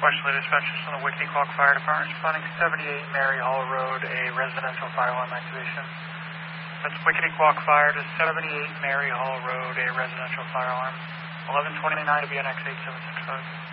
Westerly dispatchers from the Wickedy-Quogue Fire Department responding 78 Mary Hall Road, a residential fire alarm activation. That's Wickedy-Quogue Fire to 78 Mary Hall Road, a residential fire alarm. 1129 to BNX 8765.